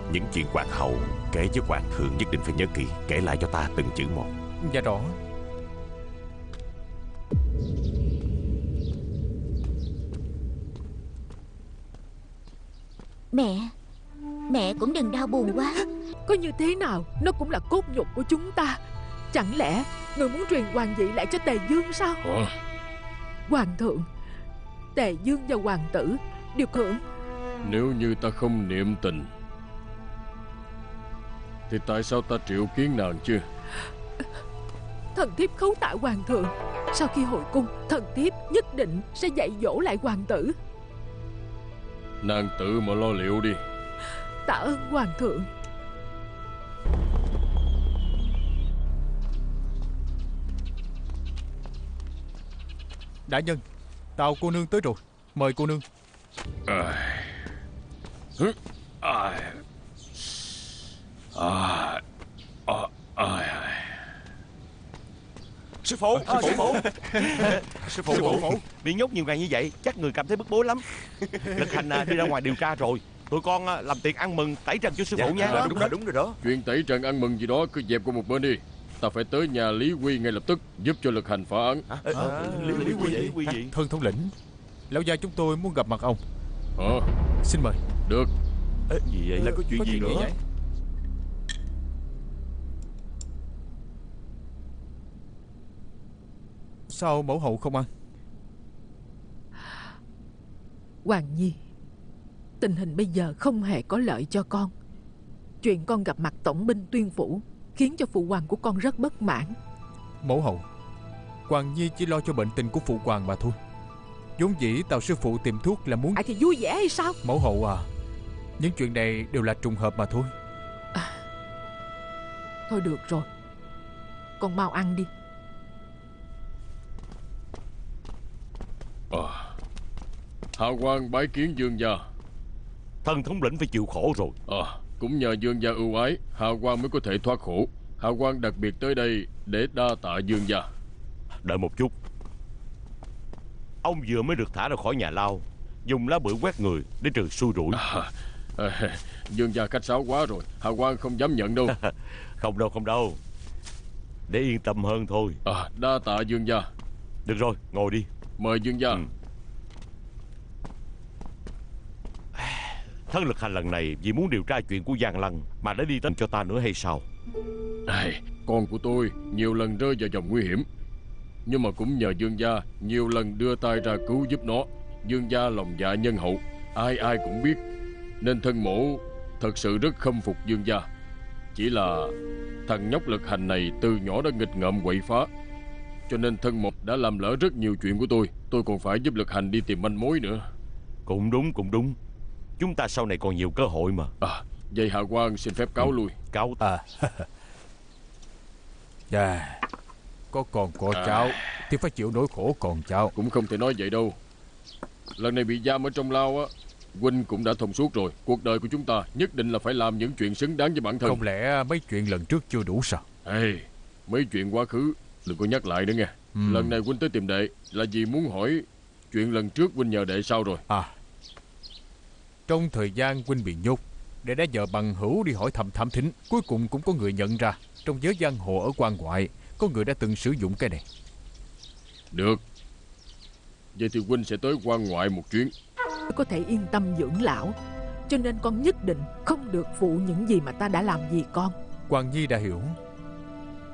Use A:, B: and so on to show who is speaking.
A: Những chuyện hoàng hậu kể với hoàng thượng nhất định phải nhớ kỹ, kể lại cho ta từng chữ một.
B: Dạ rõ.
C: Mẹ cũng đừng đau buồn quá.
D: Có như thế nào nó cũng là cốt nhục của chúng ta. Chẳng lẽ người muốn truyền hoàng vị lại cho Tề Dương sao? Hoàng thượng, Tề Dương và hoàng tử đều hưởng.
E: Nếu như ta không niệm tình thì tại sao ta triệu kiến nàng chứ?
D: Thần thiếp khấu tạ hoàng thượng. Sau khi hồi cung, thần thiếp nhất định sẽ dạy dỗ lại hoàng tử.
E: Nàng tự mà lo liệu đi.
D: Tạ ơn hoàng thượng.
B: Đại nhân, tàu cô nương tới rồi. Mời cô nương.
F: Sư phụ, sư phụ, bị nhốt nhiều ngày như vậy chắc người cảm thấy bức bối lắm. Lực Hành đi ra ngoài điều tra rồi. Tụi con làm tiệc ăn mừng tẩy trần cho sư phụ nha.
G: Đúng rồi đó.
E: Chuyện tẩy trần ăn mừng gì đó cứ dẹp qua một bên đi. Ta phải tới nhà Lý Quy ngay lập tức, giúp cho Lực Hành phá án.
F: Lý Quy gì?
B: Thân thống lĩnh, lão gia chúng tôi muốn gặp mặt ông. Xin mời.
E: Được.
F: Gì vậy?
G: Là có chuyện gì nữa?
B: vậy? Sao mẫu hậu không ăn?
D: Hoàng Nhi, tình hình bây giờ không hề có lợi cho con. Chuyện con gặp mặt tổng binh Tuyên Phủ khiến cho phụ hoàng của con rất bất mãn.
B: Mẫu hậu, Hoàng Nhi chỉ lo cho bệnh tình của phụ hoàng mà thôi. Vốn dĩ Tào sư phụ tìm thuốc là muốn...
D: Thì vui vẻ hay sao?
B: Mẫu hậu à, những chuyện này đều là trùng hợp mà thôi.
D: Thôi được rồi, con mau ăn đi.
E: Hạ quan bái kiến Dương gia.
F: Thân thống lĩnh phải chịu khổ rồi.
E: Cũng nhờ Dương gia ưu ái, Hạ quan mới có thể thoát khổ. Hạ quan đặc biệt tới đây để đa tạ Dương gia.
F: Đợi một chút. Ông vừa mới được thả ra khỏi nhà lao, dùng lá bưởi quét người để trừ xui rủi.
E: Dương gia khách sáo quá rồi, Hạ quan không dám nhận đâu.
F: Không đâu. Để yên tâm hơn thôi.
E: Đa tạ Dương gia.
F: Được rồi, ngồi đi.
E: Mời Dương gia.
F: Thân Lực Hành lần này vì muốn điều tra chuyện của Giang Lăng mà đã đi tới cho ta nữa hay sao?
E: Con của tôi nhiều lần rơi vào vòng nguy hiểm, nhưng mà cũng nhờ Dương gia nhiều lần đưa tay ra cứu giúp nó. Dương gia lòng dạ nhân hậu, ai ai cũng biết, nên thân mổ thật sự rất khâm phục Dương gia. Chỉ là thằng nhóc Lực Hành này từ nhỏ đã nghịch ngợm quậy phá, cho nên thân mổ đã làm lỡ rất nhiều chuyện của tôi. Tôi còn phải giúp Lực Hành đi tìm manh mối nữa.
F: Cũng đúng. Chúng ta sau này còn nhiều cơ hội mà.
E: Vậy hạ quan xin phép cáo lui.
F: Cáo.
B: Dạ, có con có cháu thì phải chịu nỗi khổ con cháu.
E: Cũng không thể nói vậy đâu. Lần này bị giam ở trong lao á, huynh cũng đã thông suốt rồi. Cuộc đời của chúng ta nhất định là phải làm những chuyện xứng đáng với bản thân.
B: Không lẽ mấy chuyện lần trước chưa đủ sao?
E: Mấy chuyện quá khứ đừng có nhắc lại nữa nghe. Lần này huynh tới tìm đệ là vì muốn hỏi chuyện lần trước huynh nhờ đệ sao rồi?
B: Trong thời gian huynh bị nhốt, đệ đã nhờ bằng hữu đi hỏi thăm thám thính. Cuối cùng cũng có người nhận ra trong giới giang hồ ở quan ngoại có người đã từng sử dụng cái này.
E: Được. Vậy thì huynh sẽ tới quan ngoại một chuyến.
D: Có thể yên tâm dưỡng lão, cho nên con nhất định không được phụ những gì mà ta đã làm vì con.
B: Hoàng Nhi đã hiểu.